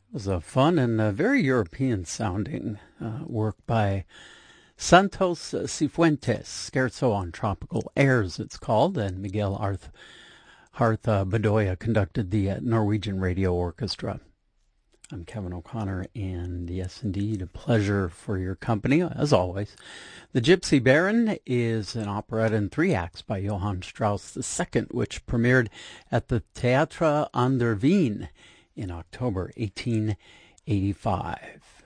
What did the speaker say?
It was a fun and very European-sounding work by Santos Cifuentes, Scherzo on Tropical Airs, it's called, and Miguel Harth Bedoya conducted the Norwegian Radio Orchestra. I'm Kevin O'Connor, and yes, indeed, a pleasure for your company, as always. The Gypsy Baron is an operetta in 3 acts by Johann Strauss II, which premiered at the Theater an der Wien in October 1885.